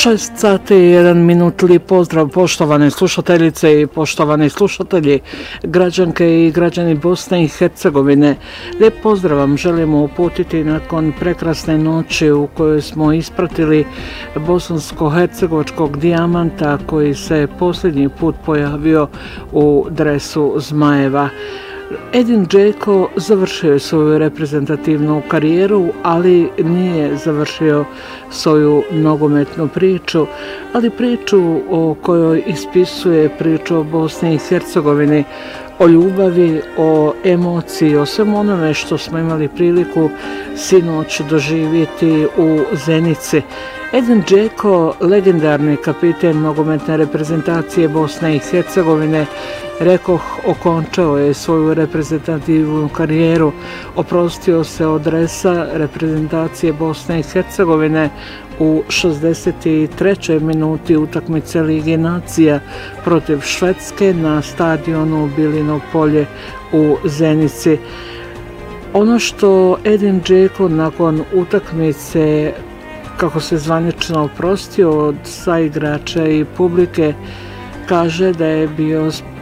6 sati i 1 minut. Lijep pozdrav poštovane slušateljice i poštovani slušatelji, građanke i građani Bosne i Hercegovine. Lijep pozdrav vam želimo uputiti nakon prekrasne noći u kojoj smo ispratili bosansko-hercegovačkog dijamanta koji se posljednji put pojavio u dresu Zmajeva. Edin Džeko završio je svoju reprezentativnu karijeru, ali nije završio svoju nogometnu priču, ali priču o kojoj ispisuje priču o Bosni i Hercegovini, o ljubavi, o emociji, o svemu onome što smo imali priliku sinoć doživjeti u Zenici. Edin Džeko, legendarni kapiten nogometne reprezentacije Bosne i Hercegovine, rekoh, okončao je svoju reprezentativnu karijeru, oprostio se od dresa reprezentacije Bosne i Hercegovine u 63. minuti utakmice Lige nacija protiv Švedske na stadionu Bilino polje u Zenici. Ono što Edin Džeko nakon utakmice, kako se zvanično oprostio od saigrača i publike, kaže da je bio